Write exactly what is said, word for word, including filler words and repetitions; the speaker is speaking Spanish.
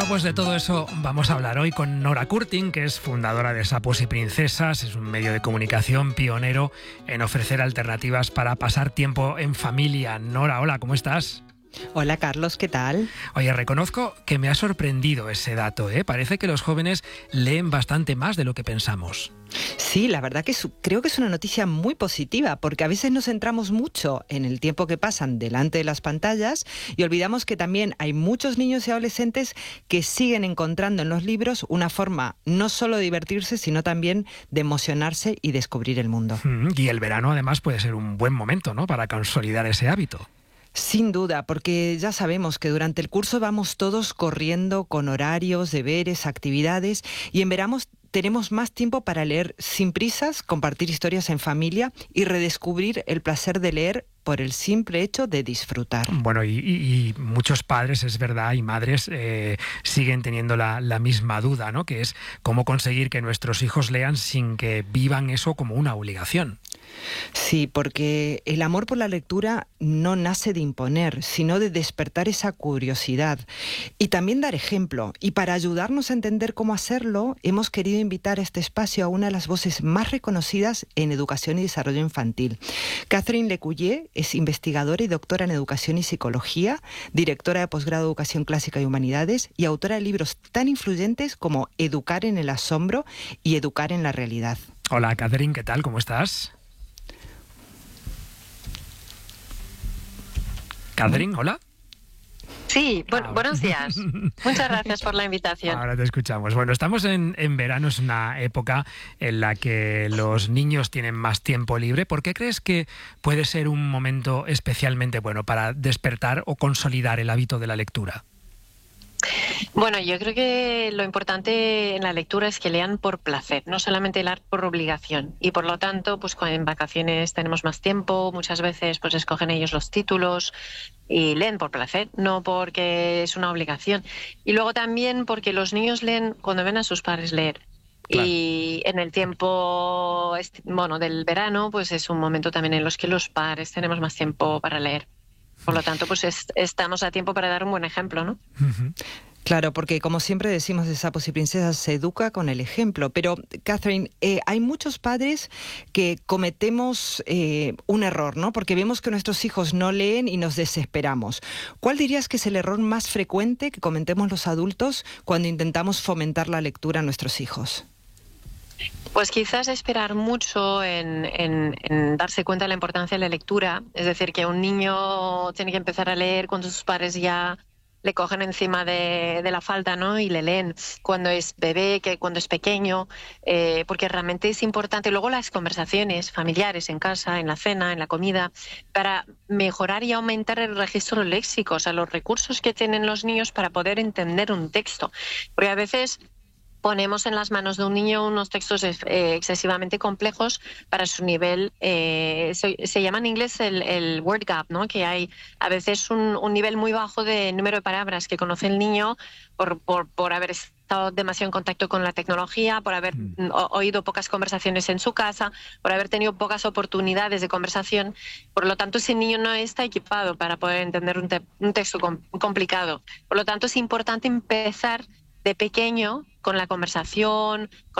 Bueno, pues de todo eso vamos a hablar hoy con Nora Curtin, que es fundadora de Sapos y Princesas. Es un medio de comunicación pionero en ofrecer alternativas para pasar tiempo en familia. Nora, hola, ¿cómo estás? Hola Carlos, ¿qué tal? Oye, reconozco que me ha sorprendido ese dato, ¿eh? Parece que los jóvenes leen bastante más de lo que pensamos. Sí, la verdad que su, creo que es una noticia muy positiva, porque a veces nos centramos mucho en el tiempo que pasan delante de las pantallas y olvidamos que también hay muchos niños y adolescentes que siguen encontrando en los libros una forma no solo de divertirse, sino también de emocionarse y descubrir el mundo. Mm, y el verano además puede ser un buen momento, ¿no?, para consolidar ese hábito. Sin duda, porque ya sabemos que durante el curso vamos todos corriendo con horarios, deberes, actividades, y en verano tenemos más tiempo para leer sin prisas, compartir historias en familia y redescubrir el placer de leer por el simple hecho de disfrutar. Bueno, y, y, y muchos padres, es verdad, y madres eh, siguen teniendo la, la misma duda, ¿no?, que es cómo conseguir que nuestros hijos lean sin que vivan eso como una obligación. Sí, porque el amor por la lectura no nace de imponer, sino de despertar esa curiosidad y también dar ejemplo. Y para ayudarnos a entender cómo hacerlo, hemos querido invitar a este espacio a una de las voces más reconocidas en educación y desarrollo infantil. Catherine Lecuyer es investigadora y doctora en educación y psicología, directora de posgrado de educación clásica y humanidades y autora de libros tan influyentes como Educar en el asombro y Educar en la realidad. Hola Catherine, ¿qué tal? ¿Cómo estás? Catherine, hola. Sí, bu- buenos días. Muchas gracias por la invitación. Ahora te escuchamos. Bueno, estamos en, en verano, es una época en la que los niños tienen más tiempo libre. ¿Por qué crees que puede ser un momento especialmente bueno para despertar o consolidar el hábito de la lectura? Bueno, yo creo que lo importante en la lectura es que lean por placer, no solamente leer por obligación. Y por lo tanto, pues en vacaciones tenemos más tiempo, muchas veces pues escogen ellos los títulos y leen por placer, no porque es una obligación. Y luego también porque los niños leen cuando ven a sus padres leer. Claro. Y en el tiempo bueno, del verano, pues es un momento también en los que los padres tenemos más tiempo para leer. Por lo tanto, pues es, estamos a tiempo para dar un buen ejemplo, ¿no? Uh-huh. Claro, porque como siempre decimos de Sapos y Princesas, se educa con el ejemplo. Pero, Catherine, eh, hay muchos padres que cometemos eh, un error, ¿no? Porque vemos que nuestros hijos no leen y nos desesperamos. ¿Cuál dirías que es el error más frecuente que cometemos los adultos cuando intentamos fomentar la lectura a nuestros hijos? Pues quizás esperar mucho en, en, en darse cuenta de la importancia de la lectura. Es decir, que un niño tiene que empezar a leer cuando sus padres ya le cogen encima de, de la falda, ¿no?, y le leen cuando es bebé, que cuando es pequeño, eh, porque realmente es importante. Luego las conversaciones familiares en casa, en la cena, en la comida, para mejorar y aumentar el registro léxico, o sea, los recursos que tienen los niños para poder entender un texto. Porque a veces ponemos en las manos de un niño unos textos eh, excesivamente complejos para su nivel. Eh, se, se llama en inglés el, el word gap, ¿no? Que hay a veces un, un nivel muy bajo de número de palabras que conoce el niño por, por, por haber estado demasiado en contacto con la tecnología, por haber mm. o, oído pocas conversaciones en su casa, por haber tenido pocas oportunidades de conversación. Por lo tanto, ese niño no está equipado para poder entender un, te, un texto com, complicado. Por lo tanto, es importante empezar de pequeño con la conversación, con